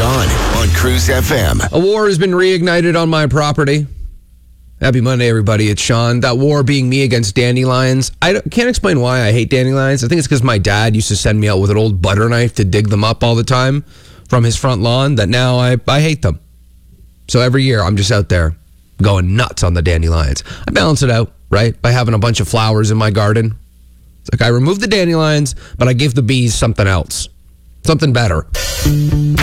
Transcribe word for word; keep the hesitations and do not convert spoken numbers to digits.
Sean on Cruise F M. A war has been reignited on my property. Happy Monday, everybody. It's Sean. That war being me against dandelions. I don't- can't explain why I hate dandelions. I think it's because my dad used to send me out with an old butter knife to dig them up all the time from his front lawn, that now I, I hate them. So every year I'm just out there going nuts on the dandelions. I balance it out, right, by having a bunch of flowers in my garden. It's like I removed the dandelions, but I gave the bees something else, something better.